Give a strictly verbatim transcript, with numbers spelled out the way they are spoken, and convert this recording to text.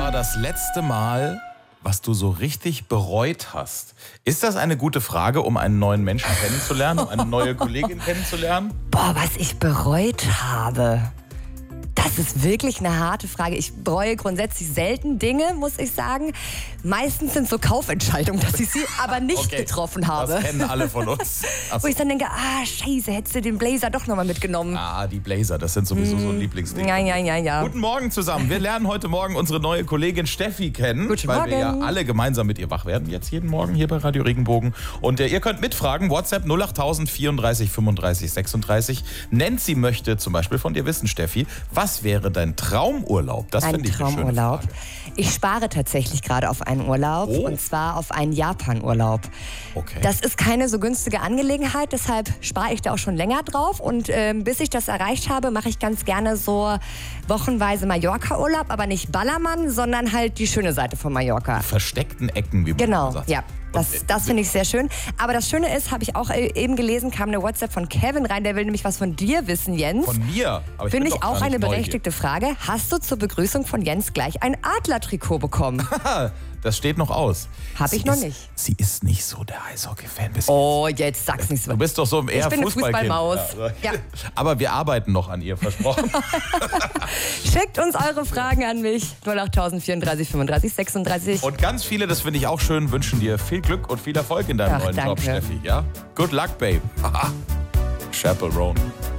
war das letzte Mal, was du so richtig bereut hast? Ist das eine gute Frage, um einen neuen Menschen kennenzulernen, um eine neue Kollegin kennenzulernen? Boah, was ich bereut habe. Das ist wirklich eine harte Frage. Ich bereue grundsätzlich selten Dinge, muss ich sagen. Meistens sind so Kaufentscheidungen, dass ich sie aber nicht Okay, getroffen habe. Das kennen alle von uns. Wo ich dann denke, ah, scheiße, hättest du den Blazer doch nochmal mitgenommen. Ah, die Blazer, das sind sowieso so ein Lieblingsding. Ja, ja, ja, ja. Guten Morgen zusammen. Wir lernen heute Morgen unsere neue Kollegin Steffi kennen. Guten weil Morgen. wir ja alle gemeinsam mit ihr wach werden. Jetzt jeden Morgen hier bei Radio Regenbogen. Und äh, ihr könnt mitfragen. WhatsApp null acht tausend vierunddreißig fünfunddreißig sechsunddreißig. Nancy möchte zum Beispiel von dir wissen, Steffi, was wäre dein Traumurlaub? Das Ein finde ich eine schöne Traumurlaub. Frage. Ich spare tatsächlich gerade auf einen Urlaub, Oh. und zwar auf einen Japan-Urlaub. Okay. Das ist keine so günstige Angelegenheit, deshalb spare ich da auch schon länger drauf. Und ähm, bis ich das erreicht habe, mache ich ganz gerne so wochenweise Mallorca-Urlaub, aber nicht Ballermann, sondern halt die schöne Seite von Mallorca. Versteckten Ecken, wie man Genau, sagt. ja. Das, das finde ich sehr schön. Aber das Schöne ist, habe ich auch äh, eben gelesen, kam eine WhatsApp von Kevin rein, der will nämlich was von dir wissen, Jens. Von mir? Aber ich Finde bin ich doch auch gar eine nicht berechtigte Frage. Hast du zur Begrüßung von Jens gleich ein Adlertrikot bekommen? neugierig. Das steht noch aus. Hab ich Sie noch ist, nicht. Sie ist nicht so der Eishockey-Fan. Bis Oh, jetzt sag's nicht so. Du bist doch so eher Ich bin eine Fußballkind. Fußballmaus. Ja. Ja. Aber wir arbeiten noch an ihr, versprochen. Schickt uns eure Fragen an mich. null acht tausend vierunddreißig fünfunddreißig sechsunddreißig. Und ganz viele, das finde ich auch schön, wünschen dir viel Glück und viel Erfolg in deinem Ach, neuen Job, danke. Steffi. Ja? Good luck, babe. Haha. Chaperone.